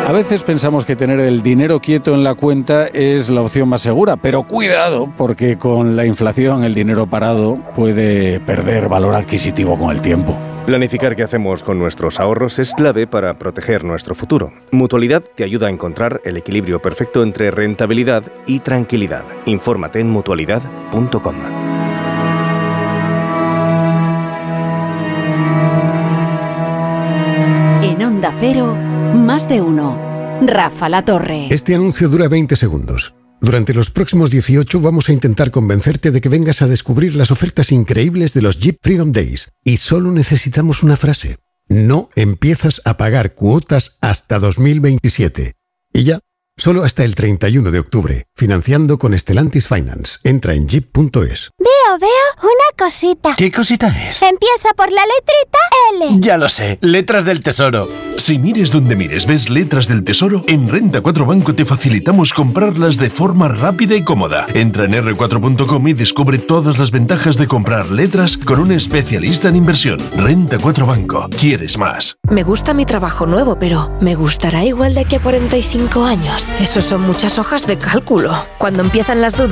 A veces pensamos que tener el dinero quieto en la cuenta es la opción más segura, pero cuidado, porque con la inflación el dinero parado puede perder valor adquisitivo con el tiempo. Planificar qué hacemos con nuestros ahorros es clave para proteger nuestro futuro. Mutualidad te ayuda a encontrar el equilibrio perfecto entre rentabilidad y tranquilidad. Infórmate en mutualidad.com. En Onda Cero, más de uno. Rafa La Torre. Este anuncio dura 20 segundos. Durante los próximos 18 vamos a intentar convencerte de que vengas a descubrir las ofertas increíbles de los Jeep Freedom Days. Y solo necesitamos una frase. No empiezas a pagar cuotas hasta 2027. Y ya, solo hasta el 31 de octubre. Financiando con Stellantis Finance. Entra en jeep.es. Veo una cosita. ¿Qué cosita es? Empieza por la letrita L. Ya lo sé, letras del tesoro. Si mires donde mires, ves letras del tesoro, en Renta 4 Banco te facilitamos comprarlas de forma rápida y cómoda. Entra en r4.com y descubre todas las ventajas de comprar letras con un especialista en inversión. Renta 4 Banco. ¿Quieres más? Me gusta mi trabajo nuevo, pero ¿me gustará igual de aquí a 45 años? Eso son muchas hojas de cálculo. Cuando empiezan las dudas,